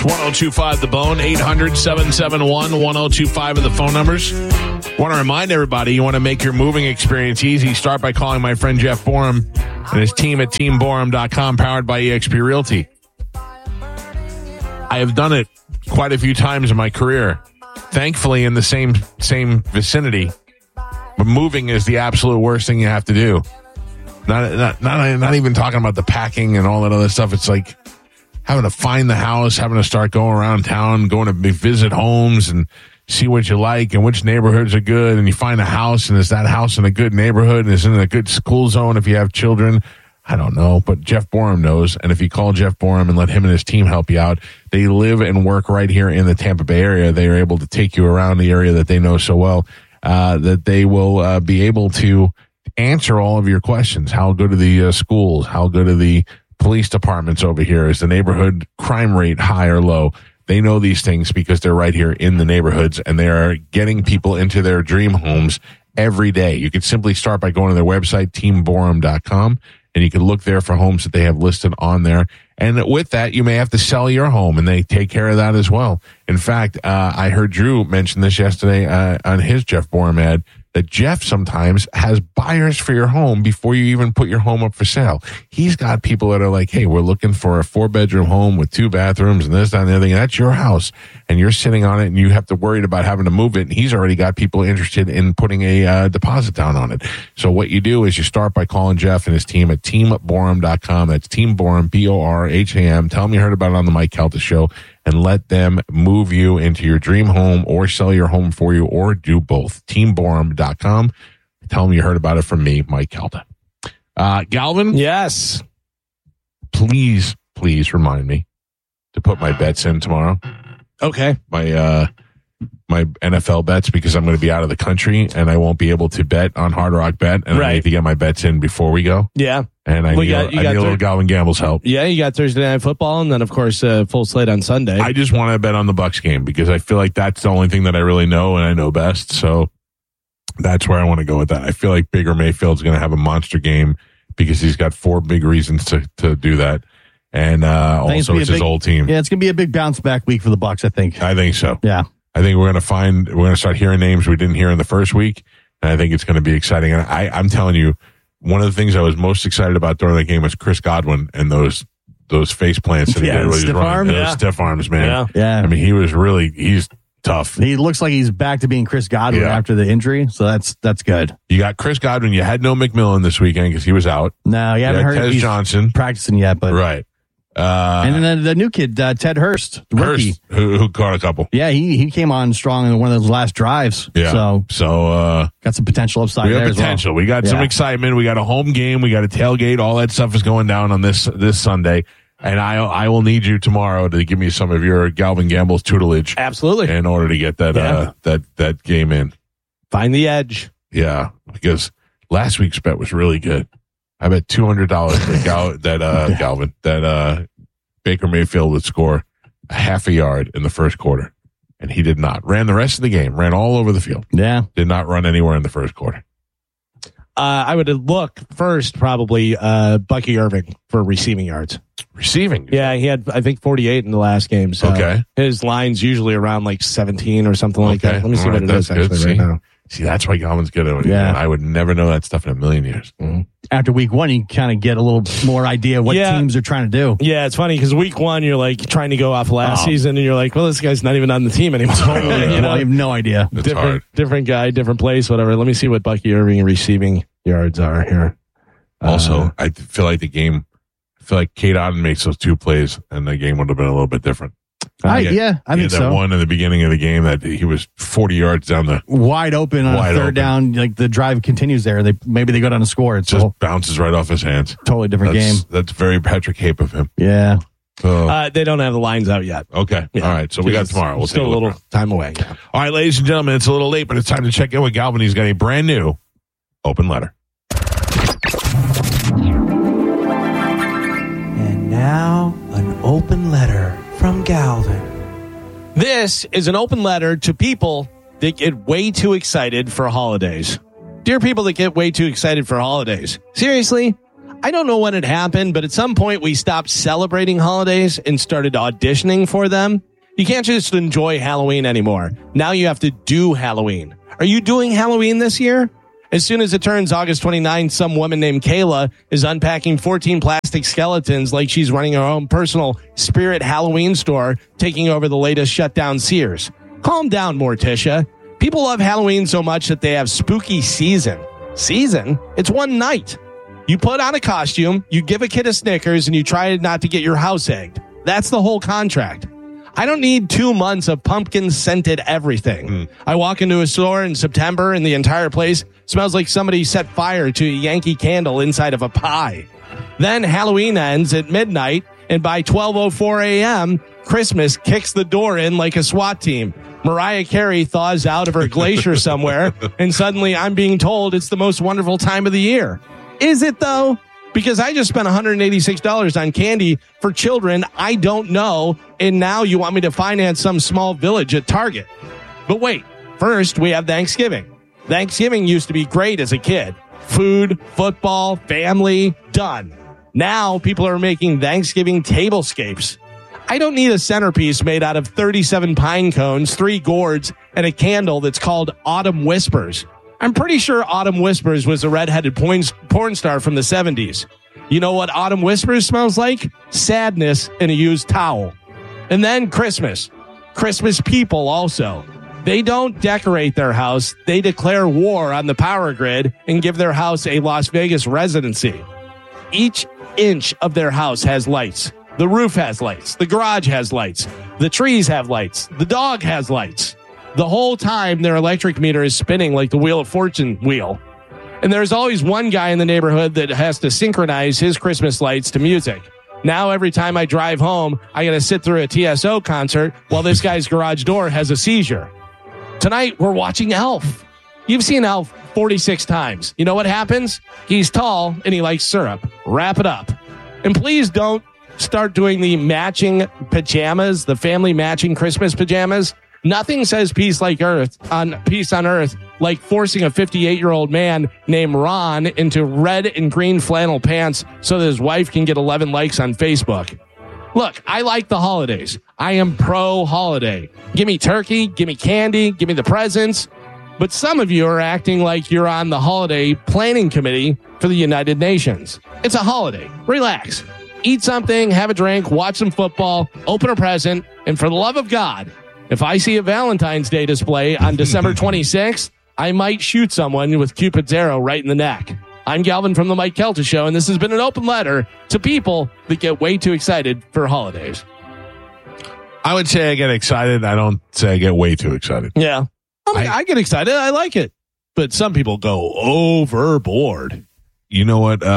1025 The Bone, 800-771-1025 are the phone numbers. Want to remind everybody, you want to make your moving experience easy, start by calling my friend Jeff Borum and his team at teamborum.com, powered by eXp Realty. I have done it quite a few times in my career, thankfully in the same vicinity. But moving is the absolute worst thing you have to do. Not even talking about the packing and all that other stuff. It's like having to find the house, having to start going around town, going to visit homes and see what you like and which neighborhoods are good. And you find a house, and is that house in a good neighborhood? And is it in a good school zone if you have children? I don't know, but Jeff Borum knows. And if you call Jeff Borum and let him and his team help you out, they live and work right here in the Tampa Bay area. They are able to take you around the area that they know so well, that they will be able to answer all of your questions. How good are the schools? How good are the police departments over here? Is the neighborhood crime rate high or low? They know these things because they're right here in the neighborhoods, and they are getting people into their dream homes every day. You can simply start by going to their website, teamborum.com, and you can look there for homes that they have listed on there. And with that, you may have to sell your home, and they take care of that as well. In fact, I heard Drew mention this yesterday on his Jeff Borum ad, that Jeff sometimes has buyers for your home before you even put your home up for sale. He's got people that are like, hey, we're looking for a 4-bedroom home with 2 bathrooms and this, that, and the other thing. And that's your house. And you're sitting on it, and you have to worry about having to move it. And he's already got people interested in putting a deposit down on it. So what you do is you start by calling Jeff and his team at teamborum.com. That's Team Borum, BORHAM. Tell them you heard about it on the Mike Calta Show, and let them move you into your dream home or sell your home for you, or do both. TeamBorum.com. Tell them you heard about it from me, Mike Calta. Galvin? Yes. Please remind me to put my bets in tomorrow. Okay. My NFL bets, because I'm going to be out of the country and I won't be able to bet on Hard Rock Bet, and I need to get my bets in before we go. Yeah. And I need a little Galvin Gamble's help. Yeah, you got Thursday Night Football, and then, of course, full slate on Sunday. I just want to bet on the Bucs game because I feel like that's the only thing that I really know and I know best. So that's where I want to go with that. I feel like Baker Mayfield's going to have a monster game because he's got 4 big reasons to do that. And also it's his old team. Yeah, it's going to be a big bounce back week for the Bucs, I think. I think so. Yeah. I think we're going to start hearing names we didn't hear in the first week. And I think it's going to be exciting. And I'm telling you, one of the things I was most excited about during that game was Chris Godwin and those face plants that he did. Stiff arm? Those stiff arms, man. Yeah. I mean, he's tough. He looks like he's back to being Chris Godwin after the injury, so that's good. You got Chris Godwin. You had no McMillan this weekend because he was out. No, you haven't heard Tez Johnson practicing yet, but right. And then the new kid, Ted Hurst, the rookie, who caught a couple. Yeah, he came on strong in one of those last drives. Yeah. So got some potential upside. We have there potential. As well. We got some excitement. We got a home game. We got a tailgate. All that stuff is going down on this Sunday. And I will need you tomorrow to give me some of your Galvin Gamble's tutelage. Absolutely. In order to get that that game in. Find the edge. Yeah, because last week's bet was really good. I bet $200 that Baker Mayfield would score a half a yard in the first quarter, and he did not. Ran the rest of the game, ran all over the field. Yeah, did not run anywhere in the first quarter. I would look first, probably Bucky Irving for receiving yards. Receiving? Yeah, he had, I think, 48 in the last game. So his line's usually around like 17 or something like that. Let me see what it is actually right now. See, that's why Galvin's good at it. Yeah. I would never know that stuff in a million years. Mm-hmm. After week one, you kind of get a little more idea what teams are trying to do. Yeah, it's funny because week one, you're like trying to go off last season, and you're like, well, this guy's not even on the team anymore. You know, I have no idea. Different guy, different place, whatever. Let me see what Bucky Irving receiving yards are here. Also, I feel like Kate Otten makes those 2 plays, and the game would have been a little bit different. I think so. That one in the beginning of the game that he was 40 yards down the wide open on third down. Like the drive continues there. Maybe they go down and score. It just bounces right off his hands. Totally different game. That's very Patrick Cape of him. Yeah. They don't have the lines out yet. Okay. Yeah. All right. So we got tomorrow. We'll still a little time away. Yeah. All right, ladies and gentlemen, it's a little late, but it's time to check in with Galvin. He's got a brand new open letter. And now an open letter from Galvin. This is an open letter to people that get way too excited for holidays. Dear people that get way too excited for holidays, seriously, I don't know when it happened, but at some point we stopped celebrating holidays and started auditioning for them. You can't just enjoy Halloween anymore. Now you have to do Halloween. Are you doing Halloween this year? As soon as it turns August 29th, some woman named Kayla is unpacking 14 plastic skeletons like she's running her own personal Spirit Halloween store, taking over the latest shutdown Sears. Calm down, Morticia. People love Halloween so much that they have spooky season. Season? It's one night. You put on a costume, you give a kid a Snickers, and you try not to get your house egged. That's the whole contract. I don't need 2 months of pumpkin-scented everything. I walk into a store in September and the entire place smells like somebody set fire to a Yankee Candle inside of a pie. Then Halloween ends at midnight, and by 12:04 a.m., Christmas kicks the door in like a SWAT team. Mariah Carey thaws out of her glacier somewhere, and suddenly I'm being told it's the most wonderful time of the year. Is it, though? Because I just spent $186 on candy for children I don't know, and now you want me to finance some small village at Target. But wait, first we have Thanksgiving. Thanksgiving used to be great as a kid. Food, football, family, done. Now people are making Thanksgiving tablescapes. I don't need a centerpiece made out of 37 pine cones, 3 gourds, and a candle that's called Autumn Whispers. I'm pretty sure Autumn Whispers was a redheaded porn star from the 70s. You know what Autumn Whispers smells like? Sadness in a used towel. And then Christmas. Christmas people also. They don't decorate their house. They declare war on the power grid and give their house a Las Vegas residency. Each inch of their house has lights. The roof has lights. The garage has lights. The trees have lights. The dog has lights. The whole time, their electric meter is spinning like the Wheel of Fortune wheel. And there's always one guy in the neighborhood that has to synchronize his Christmas lights to music. Now, every time I drive home, I got to sit through a TSO concert while this guy's garage door has a seizure. Tonight, we're watching Elf. You've seen Elf 46 times. You know what happens? He's tall and he likes syrup. Wrap it up. And please don't start doing the matching pajamas, the family matching Christmas pajamas. Nothing says peace on earth like forcing a 58-year-old man named Ron into red and green flannel pants so that his wife can get 11 likes on Facebook. Look, I like the holidays. I am pro-holiday. Give me turkey, give me candy, give me the presents. But some of you are acting like you're on the holiday planning committee for the United Nations. It's a holiday. Relax. Eat something, have a drink, watch some football, open a present, and for the love of God, if I see a Valentine's Day display on December 26th, I might shoot someone with Cupid's arrow right in the neck. I'm Galvin from the Mike Kelta Show, and this has been an open letter to people that get way too excited for holidays. I would say I get excited. I don't say I get way too excited. Yeah. I get excited. I like it. But some people go overboard. You know what?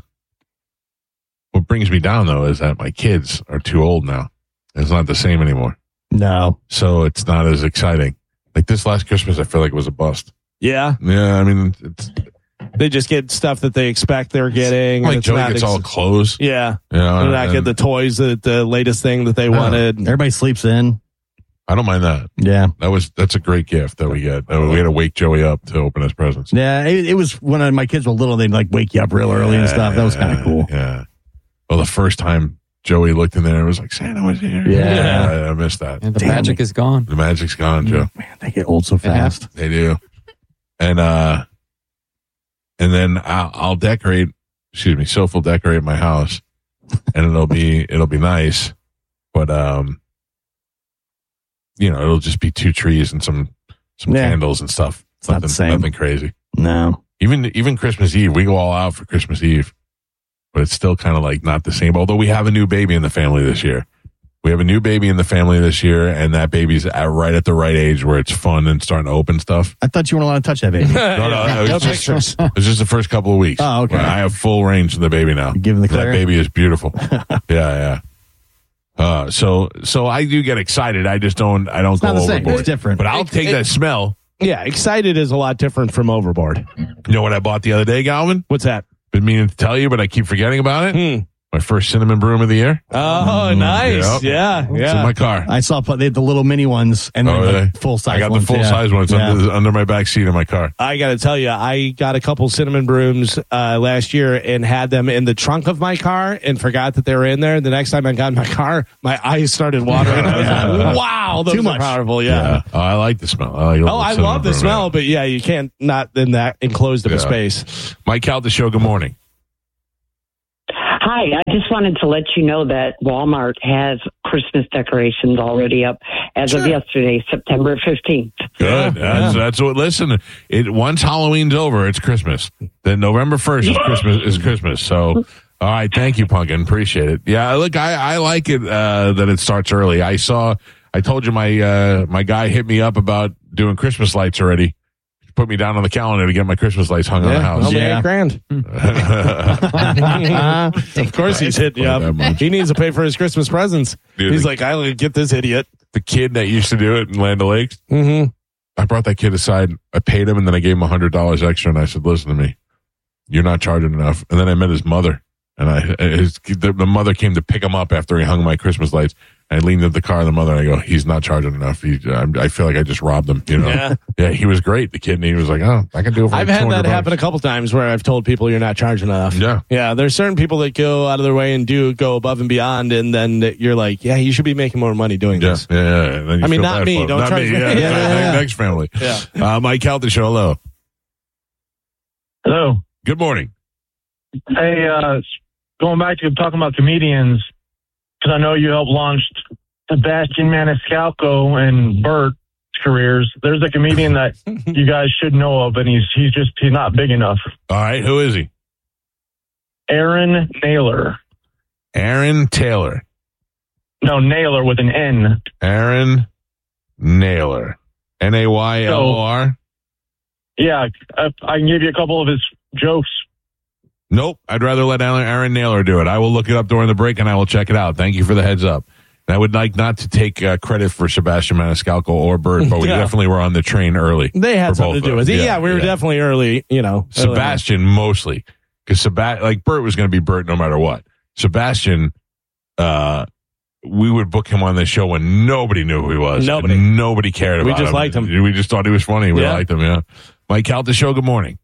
What brings me down, though, is that my kids are too old now. It's not the same anymore. No. So it's not as exciting. Like this last Christmas, I feel like it was a bust. Yeah. Yeah, I mean, they just get stuff that they expect they're getting. Like Joey gets all clothes. Yeah. They're not get the toys, the latest thing that they wanted. Everybody sleeps in. I don't mind that. Yeah. That's a great gift that we get. We had to wake Joey up to open his presents. Yeah. It was when my kids were little, they'd like wake you up real early and stuff. That was kind of cool. Yeah. Well, the first time Joey looked in there, it was like, Santa was here. Yeah. I missed that. And the magic is gone. The magic's gone, Joe. Man, they get old so fast. They do. And then I'll decorate, Soph will decorate my house and it'll be nice. But, it'll just be 2 trees and some candles and stuff. It's not the same. Nothing crazy. No. Even Christmas Eve, we go all out for Christmas Eve. But it's still kind of like not the same. Although we have a new baby in the family this year. We have a new baby in the family this year, and that baby's right at the right age where it's fun and starting to open stuff. I thought you weren't allowed to touch that baby. No, it was just the first couple of weeks. Oh, okay. I have full range of the baby now. You're giving the clear? That baby is beautiful. Yeah. So I do get excited. I just don't go overboard. It's different. But I'll take that smell. Yeah, excited is a lot different from overboard. You know what I bought the other day, Galvin? What's that? Been meaning to tell you, but I keep forgetting about it. My first cinnamon broom of the year. Oh, nice. Yep. Yeah. It's in my car. I saw they had the little mini ones and then really? the full size. I got ones. the full size one. It's under my back seat of my car. I got to tell you, I got a couple cinnamon brooms last year and had them in the trunk of my car and forgot that they were in there. The next time I got in my car, my eyes started watering. I was like, wow, those Too are much. powerful. Yeah. Oh, I like the smell. I love the smell, but yeah, you can't not in that enclosed of a space. Mike Out the show. Good morning. Hi, I just wanted to let you know that Walmart has Christmas decorations already up as of yesterday, September 15th. Good. That's what. Listen, once Halloween's over, it's Christmas. Then November 1st is Christmas. So, all right, thank you, Pumpkin. Appreciate it. Yeah, look, I like it that it starts early. I told you my guy hit me up about doing Christmas lights already. Put me down on the calendar to get my Christmas lights hung on the house. $8,000. Of course he's hit you up. He needs to pay for his Christmas presents. Dude, he's like, I'll get this idiot. The kid that used to do it in Land O'Lakes, Mm-hmm. I brought that kid aside. I paid him, and then I gave him $100 extra, and I said, listen to me. You're not charging enough. And then I met his mother, and the mother came to pick him up after he hung my Christmas lights. I leaned into the car, and the mother, and I go, he's not charging enough. I feel like I just robbed him. You know? Yeah, he was great, the kid, and he was like, oh, I can do it for I've had that happen a couple times where I've told people you're not charging enough. Yeah. There's certain people that go out of their way and go above and beyond, and then you're like, yeah, you should be making more money doing this. Yeah. And then I mean, not me. Don't charge me. Yeah. Next family. Yeah. Mike Out the show. Hello. Hello. Good morning. Hey, going back to talking about comedians, because I know you helped launch Sebastian Maniscalco and Bert's careers. There's a comedian that you guys should know of, and he's not big enough. All right, who is he? Aaron Naylor. Aaron Taylor. No, Naylor with an N. Aaron Naylor. Naylor? Yeah, I can give you a couple of his jokes. Nope. I'd rather let Aaron Naylor do it. I will look it up during the break, and I will check it out. Thank you for the heads up. And I would like not to take credit for Sebastian Maniscalco or Bert, but we definitely were on the train early. They had something to do with it. Yeah, we were definitely early, Sebastian mostly. Because Bert was going to be Bert no matter what. Sebastian, we would book him on this show when nobody knew who he was. Nobody cared about him. We just liked him. We just thought he was funny. We liked him, yeah. Mike Out the show, good morning.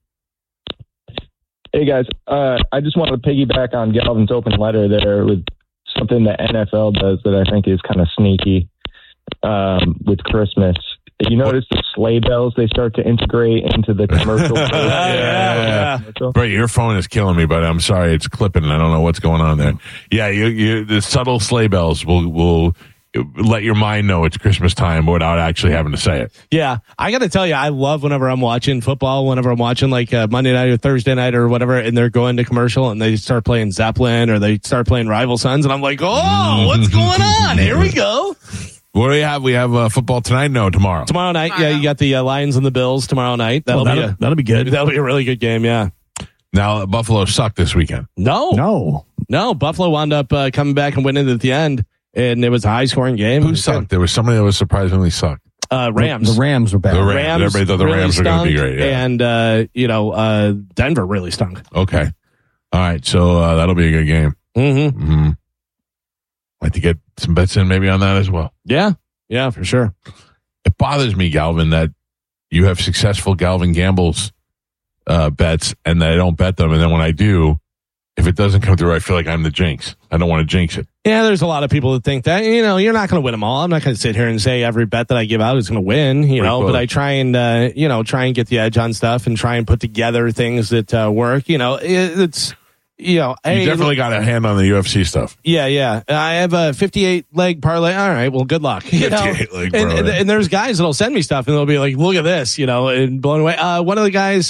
Hey, guys. I just wanted to piggyback on Galvin's open letter there with something that NFL does that I think is kind of sneaky with Christmas. You notice the sleigh bells they start to integrate into the commercial? Yeah. Bro, your phone is killing me, but I'm sorry. It's clipping. I don't know what's going on there. Yeah, the subtle sleigh bells will let your mind know it's Christmas time without actually having to say it. Yeah, I got to tell you, I love whenever I'm watching football, whenever I'm watching like Monday night or Thursday night or whatever, and they're going to commercial and they start playing Zeppelin or they start playing Rival Sons, and I'm like, oh, what's going on? Here we go. What do we have? We have football tonight? No, tomorrow. Tomorrow night, yeah, you got the Lions and the Bills tomorrow night. That'll be good. That'll be a really good game, yeah. Now, Buffalo sucked this weekend. No. Buffalo wound up coming back and winning at the end. And it was a high-scoring game. Who sucked? There was somebody that was surprisingly sucked. Rams. The Rams were bad. Everybody thought the Rams were going to be great. Yeah. And, Denver really stunk. Okay. All right. So that'll be a good game. Mm-hmm. Like to get some bets in maybe on that as well. Yeah. Yeah, for sure. It bothers me, Galvin, that you have successful Galvin Gamble's bets and that I don't bet them. And then when I do, if it doesn't come through, I feel like I'm the jinx. I don't want to jinx it. Yeah, there's a lot of people that think that, you're not going to win them all. I'm not going to sit here and say every bet that I give out is going to win, but I try and, try and get the edge on stuff and try and put together things that work. It's, you definitely got a hand on the UFC stuff. Yeah. I have a 58 leg parlay. All right. Well, good luck. 58 leg parlay. And there's guys that'll send me stuff and they'll be like, look at this, and blown away. One of the guys,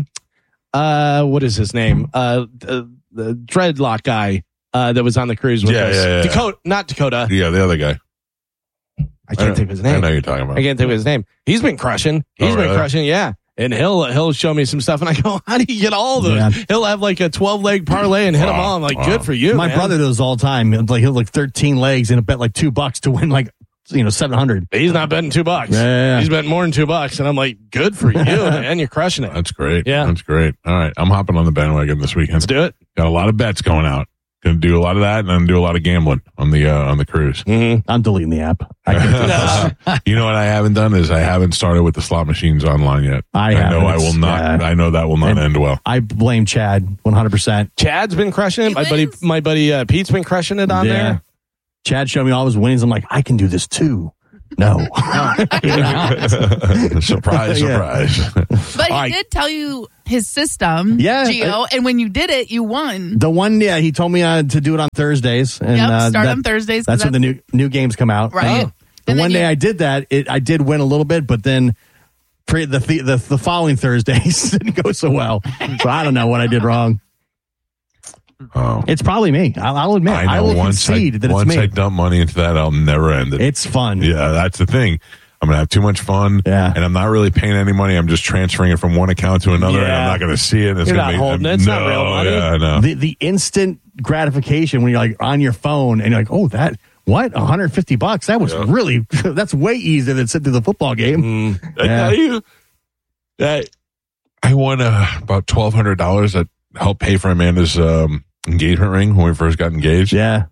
what is his name? The dreadlock guy that was on the cruise with us. Yeah. Dakota, not Dakota. Yeah, the other guy. I can't think of his name. I know you're talking about. I can't think of his name. He's been crushing. Crushing, yeah. And he'll show me some stuff, and I go, how do you get all those? Yeah. He'll have like a 12-leg parlay and hit them all. I'm like, good for you, My brother does all the time. Like he'll 13 legs and bet like $2 to win like 700. He's not betting $2. Yeah. He's betting more than $2, and I'm like, good for you, man. You're crushing it. That's great. Yeah, that's great. All right, I'm hopping on the bandwagon this weekend. Let's do it. Got a lot of bets going out. Gonna do a lot of that, and I'm gonna do a lot of gambling on the cruise. I'm deleting the app. I can't You know what I haven't done is I haven't started with the slot machines online yet. I know haven't. I will not. Yeah. I know that will not end well. I blame Chad 100%. Chad's been crushing it. My buddy Pete's been crushing it on there. Chad showed me all his winnings. I'm like, I can do this too. No. Surprise. But he did tell you his system, Gio, and when you did it, you won. The one, he told me to do it on Thursdays. And, start on Thursdays. That's when the new games come out. Right. The one day I did that, I did win a little bit, but then the following Thursdays didn't go so well. So I don't know what I did wrong. Oh, it's probably me. I'll admit. I will concede that it's me. Once I dump money into that, I'll never end it. It's fun. Yeah, that's the thing. I'm gonna have too much fun. Yeah. And I'm not really paying any money. I'm just transferring it from one account to another, and I'm not going to see it. It's You're gonna not be holding it. It's not real money. Yeah, I know. The instant gratification when you're like on your phone and you're like, oh, that. What? $150? That was really, that's way easier than sitting through the football game. I tell you that I won about $1,200 that helped pay for Amanda's engagement ring when we first got engaged. Yeah.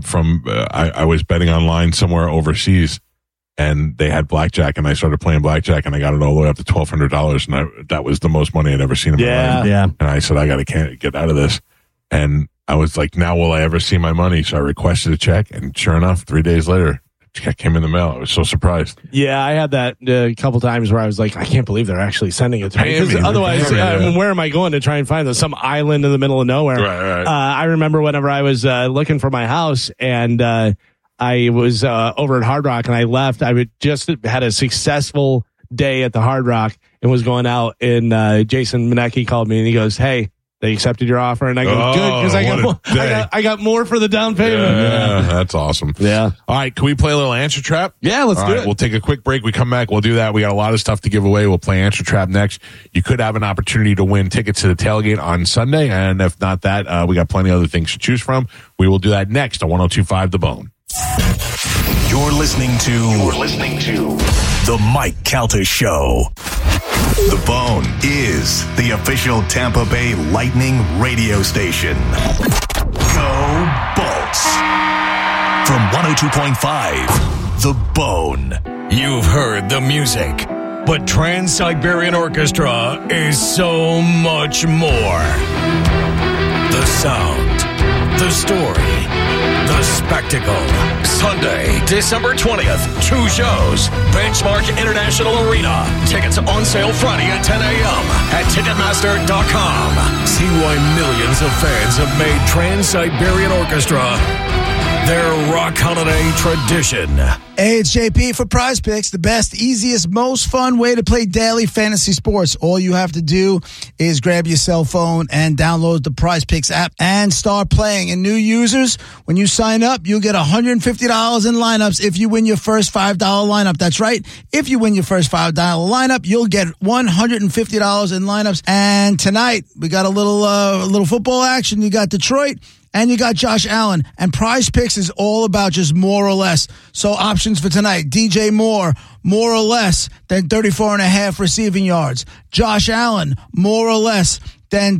I was betting online somewhere overseas, and they had blackjack, and I started playing blackjack, and I got it all the way up to $1,200, and that was the most money I'd ever seen in my life. Yeah. And I said, I can't get out of this. And I was like, now will I ever see my money? So I requested a check, and sure enough, 3 days later, the check came in the mail. I was so surprised. Yeah, I had that a couple times where I was like, I can't believe they're actually sending it to me. Paying me. Otherwise, Yeah. where am I going to try and find this? Some island in the middle of nowhere. Right. I remember whenever I was looking for my house, and I was over at Hard Rock, and I left. I just had a successful day at the Hard Rock and was going out, and Jason Manecki called me, and he goes, hey, they accepted your offer, and I go, good, because I got more for the down payment. Yeah, that's awesome. Yeah. All right, can we play a little Answer Trap? Yeah, let's do it. We'll take a quick break. We come back, we'll do that. We got a lot of stuff to give away. We'll play Answer Trap next. You could have an opportunity to win tickets to the tailgate on Sunday, and if not that, we got plenty of other things to choose from. We will do that next on 102.5 The Bone. You're listening to The Mike Calta Show. The Bone is the official Tampa Bay Lightning radio station. Go Bolts. From 102.5, The Bone. You've heard the music, but Trans-Siberian Orchestra is so much more. The sound, the story, the spectacle. Sunday, December 20th, 2 shows. Benchmark International Arena. Tickets on sale Friday at 10 a.m. at Ticketmaster.com. See why millions of fans have made Trans-Siberian Orchestra their rock holiday tradition. Hey, it's JP for Prize Picks, the best, easiest, most fun way to play daily fantasy sports. All you have to do is grab your cell phone and download the Prize Picks app and start playing. And new users, when you sign up, you'll get $150 in lineups if you win your first $5 lineup. That's right. If you win your first $5 lineup, you'll get $150 in lineups. And tonight, we got a little football action. You got Detroit. And you got Josh Allen. And Prize Picks is all about just more or less. So options for tonight. DJ Moore, more or less than 34.5 receiving yards. Josh Allen, more or less than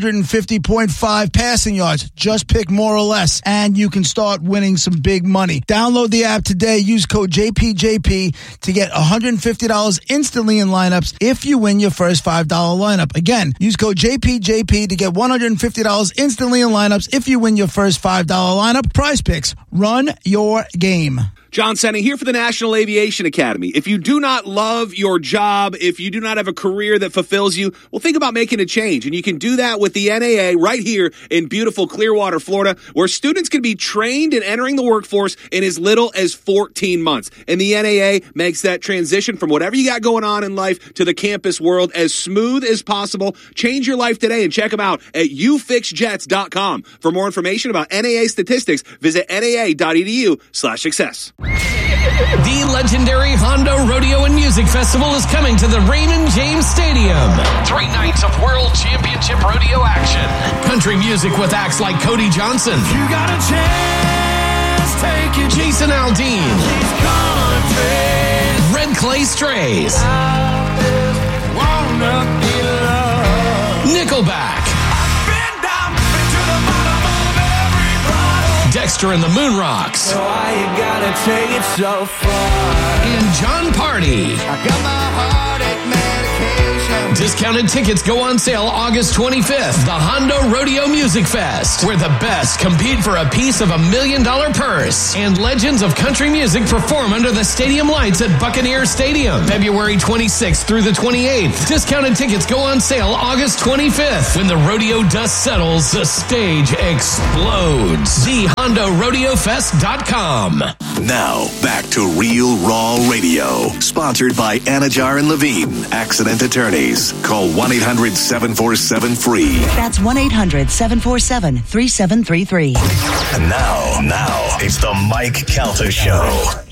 250.5 passing yards. Just pick more or less, and you can start winning some big money. Download the app today. Use code JPJP to get $150 instantly in lineups if you win your first $5 lineup. Again, use code JPJP to get $150 instantly in lineups if you win your first $5 lineup. Prize Picks. Run your game. John Senning here for the National Aviation Academy. If you do not love your job, if you do not have a career that fulfills you, well, think about making a change. And you can do that with the NAA right here in beautiful Clearwater, Florida, where students can be trained in entering the workforce in as little as 14 months. And the NAA makes that transition from whatever you got going on in life to the campus world as smooth as possible. Change your life today and check them out at ufixjets.com. For more information about NAA statistics, visit naa.edu/success. The legendary Honda Rodeo and Music Festival is coming to the Raymond James Stadium. 3 nights of World Championship rodeo action. Country music with acts like Cody Johnson. You got a chance, take it. Jason Aldean. Red Clay Strays. Nickelback. Buster and the Moon Rocks. So why you gotta take it so far? And John Party. I got my heartache medication. Discounted tickets go on sale August 25th. The Hondo Rodeo Music Fest, where the best compete for a piece of $1 million purse. And legends of country music perform under the stadium lights at Buccaneer Stadium, February 26th through the 28th. Discounted tickets go on sale August 25th. When the rodeo dust settles, the stage explodes. TheHondoRodeoFest.com. Now, back to Real Raw Radio, sponsored by Anajar and Levine, accident attorneys. Call 1-800-747-FREE. That's 1-800-747-3733. And now, it's the Mike Calta Show.